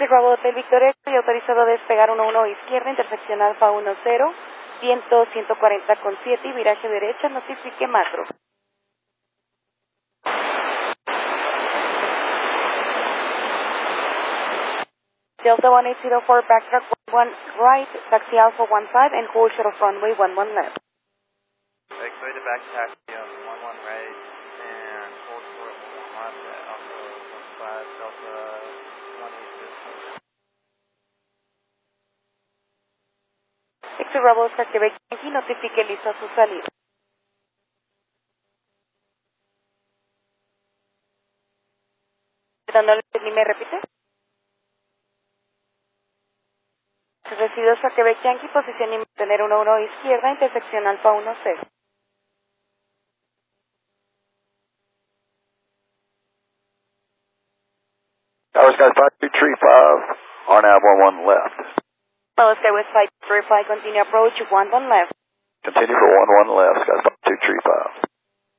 Bravo Hotel Victoria y autorizado a despegar 11 izquierda, intersección Alfa 10, viento 140,7 y viraje derecha, notifique macro. Delta 1804, backtrack 11 right, taxi Alpha 15 and hold short of runway 11 left. X-ray to back taxi on 11 right and hold short 1 left at Alpha 15, Delta 1804. X-ray Bravo Oscar Quebec Yankee, notifique listo a su salida. Perdón, ¿ni me repite? Residuos a Quebec Yankee, posición y mantener 11 izquierda, intersección Alfa 10. Tower Sky 5235, RNAV 11 left. Bravo Sky West Flight, verify, continue approach 11 left. Continue for 11 left, Sky 5235.